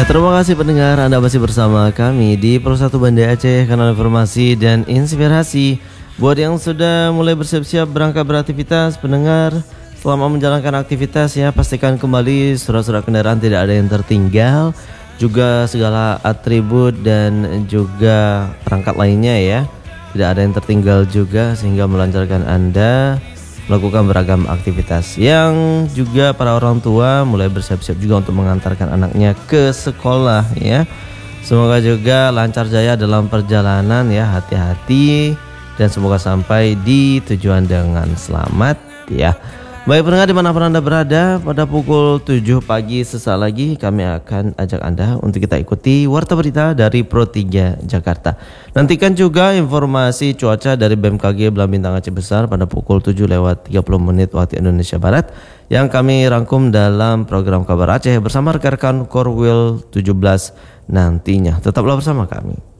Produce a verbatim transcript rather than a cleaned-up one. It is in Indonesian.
Ya, terima kasih pendengar, Anda masih bersama kami di Pro satu Banda Aceh, kanal informasi dan inspirasi. Buat yang sudah mulai bersiap-siap berangkat beraktivitas, pendengar, selama menjalankan aktivitas ya, pastikan kembali surat-surat kendaraan tidak ada yang tertinggal, juga segala atribut dan juga perangkat lainnya ya, tidak ada yang tertinggal juga, sehingga melancarkan Anda melakukan beragam aktivitas. Yang juga para orang tua mulai bersiap-siap juga untuk mengantarkan anaknya ke sekolah ya. Semoga juga lancar jaya dalam perjalanan ya, hati-hati dan semoga sampai di tujuan dengan selamat ya. Baik pendengar, dimanapun Anda berada, pada pukul tujuh pagi sesaat lagi kami akan ajak Anda untuk kita ikuti Warta Berita dari Pro tiga Jakarta. Nantikan juga informasi cuaca dari B M K G Belang Bintang Aceh Besar pada pukul tujuh lewat tiga puluh menit waktu Indonesia Barat, yang kami rangkum dalam program Kabar Aceh bersama rekan-rekan Korwil tujuh belas nantinya. Tetaplah bersama kami.